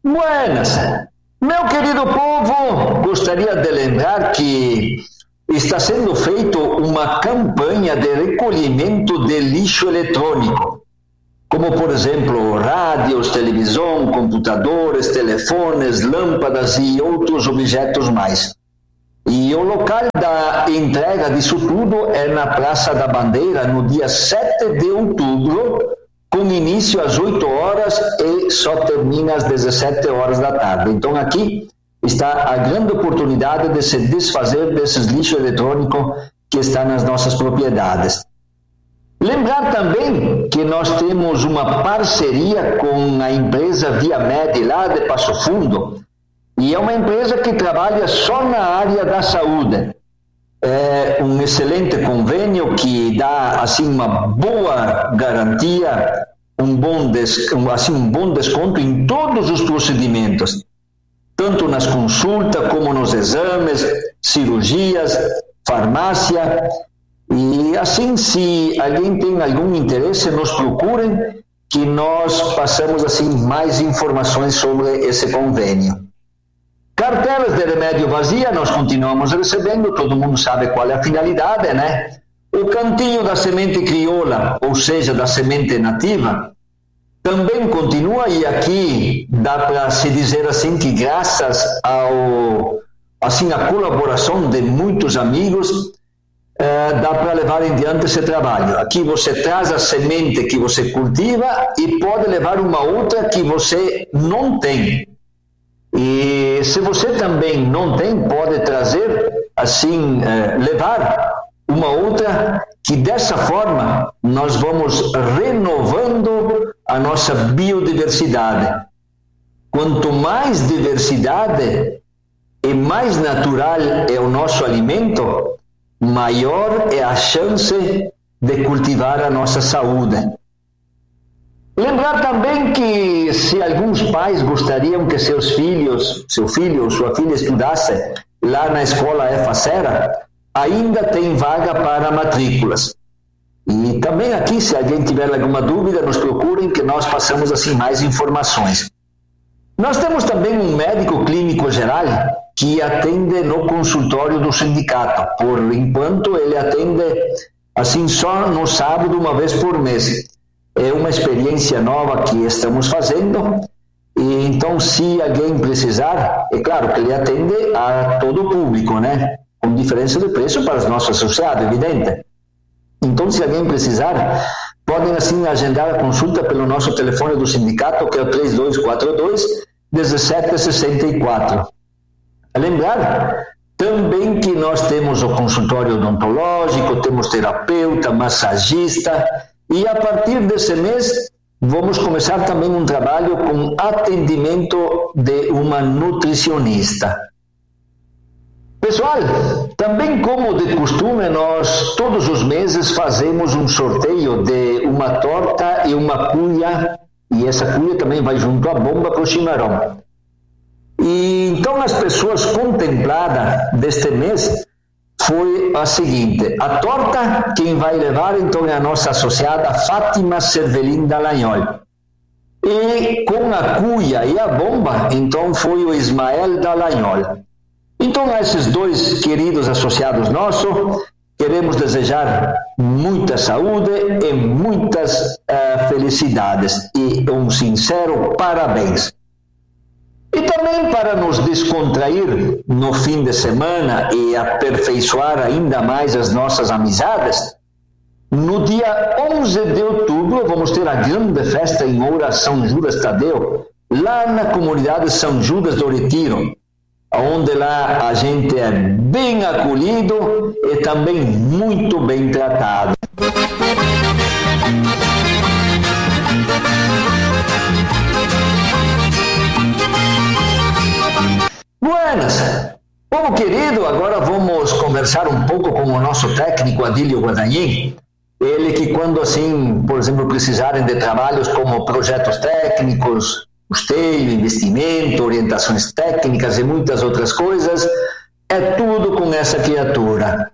Buenas! Meu querido povo, gostaria de lembrar que está sendo feita uma campanha de recolhimento de lixo eletrônico, como, por exemplo, rádios, televisão, computadores, telefones, lâmpadas e outros objetos mais. E o local da entrega disso tudo é na Praça da Bandeira, no dia 7 de outubro, com início às 8 horas e só termina às 17 horas da tarde. Então aqui está a grande oportunidade de se desfazer desses lixo eletrônico que está nas nossas propriedades. Lembrar também que nós temos uma parceria com a empresa Viamed, lá de Passo Fundo, e é uma empresa que trabalha só na área da saúde. É um excelente convênio que dá assim uma boa garantia, um bom desconto em todos os procedimentos, tanto nas consultas como nos exames, cirurgias, farmácia. E assim, se alguém tem algum interesse, nos procurem, que nós passamos assim mais informações sobre esse convênio. Cartelas de remédio vazia nós continuamos recebendo, todo mundo sabe qual é a finalidade, né? O cantinho da semente crioula, ou seja, da semente nativa, também continua, e aqui dá para se dizer assim que graças à colaboração de muitos amigos, dá para levar em diante esse trabalho. Aqui você traz a semente que você cultiva e pode levar uma outra que você não tem. E se você também não tem, pode trazer, assim, levar uma outra, que dessa forma nós vamos renovando a nossa biodiversidade. Quanto mais diversidade e mais natural é o nosso alimento, maior é a chance de cultivar a nossa saúde. Lembrar também que se alguns pais gostariam que seu filho ou sua filha estudasse lá na escola Efacera, ainda tem vaga para matrículas. E também aqui, se alguém tiver alguma dúvida, nos procurem que nós passamos assim mais informações. Nós temos também um médico clínico geral que atende no consultório do sindicato. Por enquanto, ele atende assim só no sábado, uma vez por mês. É uma experiência nova que estamos fazendo, e então se alguém precisar, é claro que ele atende a todo o público, né? Com diferença de preço para os nossos associados, evidente. Então, se alguém precisar, podem assim agendar a consulta pelo nosso telefone do sindicato, que é o 3242-1764. Lembrar também que nós temos o consultório odontológico, temos terapeuta, massagista, e a partir desse mês vamos começar também um trabalho com atendimento de uma nutricionista. Pessoal, também como de costume, nós todos os meses fazemos um sorteio de uma torta e uma cuia, e essa cuia também vai junto à bomba para o chimarrão. E então as pessoas contempladas deste mês foi a seguinte: a torta, quem vai levar então é a nossa associada Fátima Cervelin Dallagnol. E com a cuia e a bomba, então foi o Ismael Dallagnol. Então, a esses dois queridos associados nossos, queremos desejar muita saúde e muitas felicidades e um sincero parabéns. E também para nos descontrair no fim de semana e aperfeiçoar ainda mais as nossas amizades, no dia 11 de outubro vamos ter a grande festa em Oura São Judas Tadeu, lá na comunidade São Judas do Retiro, onde lá a gente é bem acolhido e também muito bem tratado. Buenas! Povo querido, agora vamos conversar um pouco com o nosso técnico Adílio Guadagnin. Ele que quando assim, por exemplo, precisarem de trabalhos como projetos técnicos, custeio, investimento, orientações técnicas e muitas outras coisas, é tudo com essa criatura.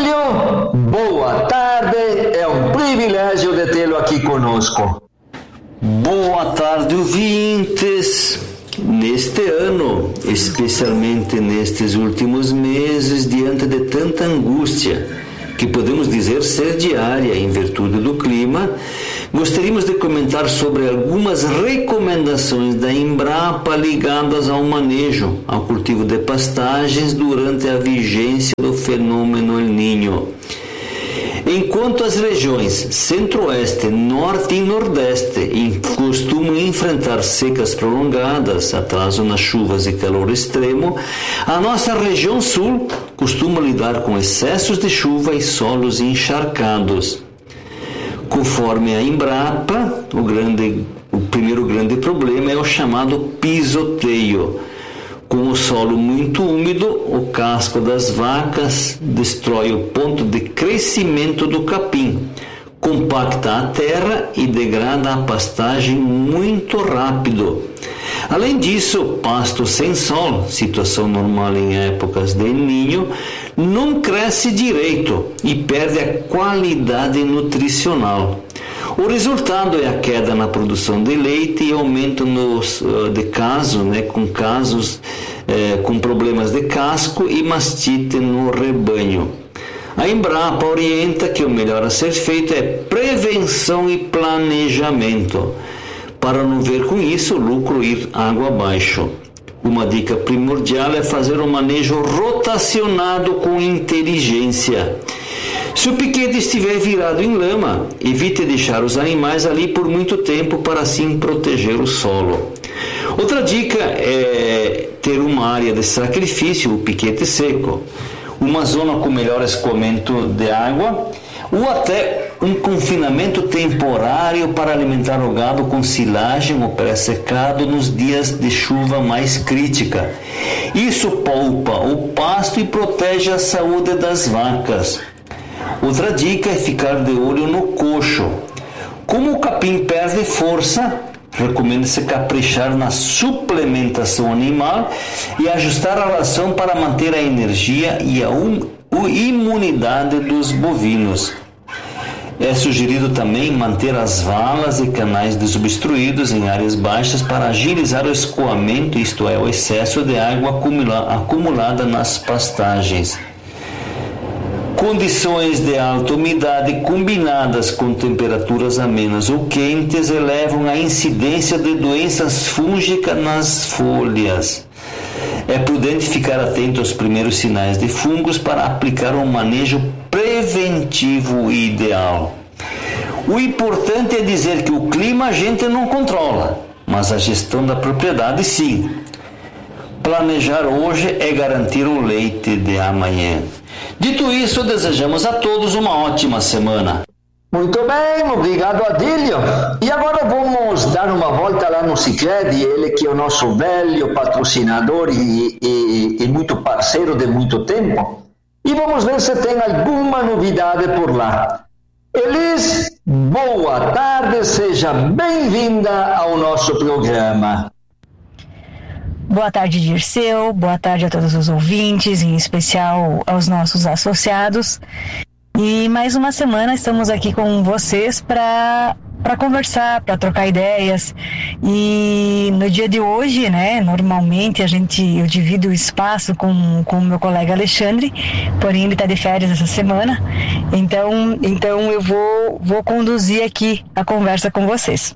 Adílio, boa tarde, é um privilégio de tê-lo aqui conosco. Boa tarde, ouvintes! Neste ano, especialmente nestes últimos meses, diante de tanta angústia, que podemos dizer ser diária em virtude do clima, gostaríamos de comentar sobre algumas recomendações da Embrapa ligadas ao manejo, ao cultivo de pastagens durante a vigência do fenômeno El Niño. Enquanto as regiões Centro-Oeste, Norte e Nordeste costumam enfrentar secas prolongadas, atraso nas chuvas e calor extremo, a nossa região Sul costuma lidar com excessos de chuva e solos encharcados. Conforme a Embrapa, o primeiro grande problema é o chamado pisoteio. Com o solo muito úmido, o casco das vacas destrói o ponto de crescimento do capim, compacta a terra e degrada a pastagem muito rápido. Além disso, pasto sem sol, situação normal em épocas de El Niño, não cresce direito e perde a qualidade nutricional. O resultado é a queda na produção de leite e aumento com problemas de casco e mastite no rebanho. A Embrapa orienta que o melhor a ser feito é prevenção e planejamento, para não ver com isso o lucro ir água abaixo. Uma dica primordial é fazer um manejo rotacionado com inteligência. Se o piquete estiver virado em lama, evite deixar os animais ali por muito tempo para assim proteger o solo. Outra dica é ter uma área de sacrifício, o piquete seco, uma zona com melhor escoamento de água ou até um confinamento temporário para alimentar o gado com silagem ou pré-secado nos dias de chuva mais crítica. Isso poupa o pasto e protege a saúde das vacas. Outra dica é ficar de olho no coxo. Como o capim perde força, recomenda-se caprichar na suplementação animal e ajustar a ração para manter a energia e a imunidade dos bovinos. É sugerido também manter as valas e canais desobstruídos em áreas baixas para agilizar o escoamento, isto é, o excesso de água acumulada nas pastagens. Condições de alta umidade combinadas com temperaturas amenas ou quentes elevam a incidência de doenças fúngicas nas folhas. É prudente ficar atento aos primeiros sinais de fungos para aplicar um manejo preventivo ideal. O importante é dizer que o clima a gente não controla, mas a gestão da propriedade sim. Planejar hoje é garantir o leite de amanhã. Dito isso, desejamos a todos uma ótima semana. Muito bem, obrigado Adílio. E agora vamos dar uma volta lá no Sicredi, ele que é o nosso velho patrocinador e muito parceiro de muito tempo. E vamos ver se tem alguma novidade por lá. Elis, boa tarde, seja bem-vinda ao nosso programa. Boa tarde, Dirceu. Boa tarde a todos os ouvintes, em especial aos nossos associados. E mais uma semana estamos aqui com vocês para conversar, para trocar ideias. E no dia de hoje, né, normalmente eu divido o espaço com o meu colega Alexandre, porém ele está de férias essa semana. Então eu vou conduzir aqui a conversa com vocês.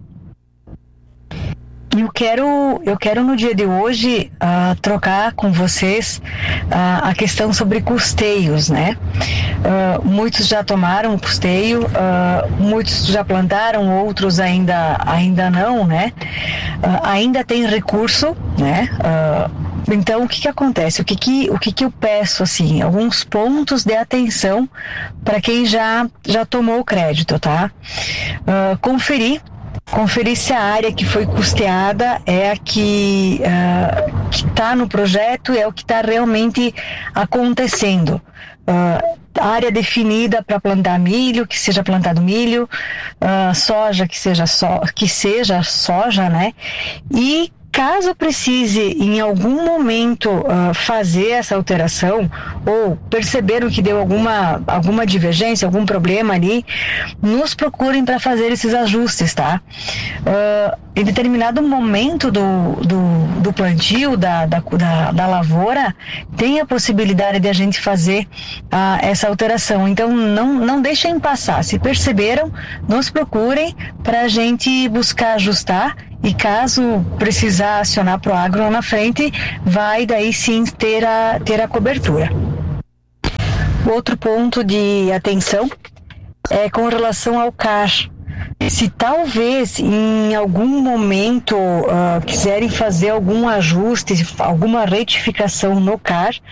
Eu quero no dia de hoje trocar com vocês a questão sobre custeios, né? Muitos já tomaram custeio, muitos já plantaram, outros ainda não, né? Ainda tem recurso, né? Então, o que acontece? O que eu peço, assim, alguns pontos de atenção para quem já tomou o crédito, tá? Conferir se a área que foi custeada é a que está no projeto, é o que está realmente acontecendo. A área definida para plantar milho, que seja plantado milho, soja, que seja soja, né? E caso precise em algum momento fazer essa alteração ou perceberam que deu alguma divergência, algum problema ali, nos procurem para fazer esses ajustes, tá? Em determinado momento do plantio, da lavoura, tem a possibilidade de a gente fazer essa alteração. Então, não deixem passar. Se perceberam, nos procurem para a gente buscar ajustar, e caso precisar acionar pro agro lá na frente, vai daí sim ter a cobertura. Outro ponto de atenção é com relação ao CAR. Se talvez em algum momento quiserem fazer algum ajuste, alguma retificação no CAR,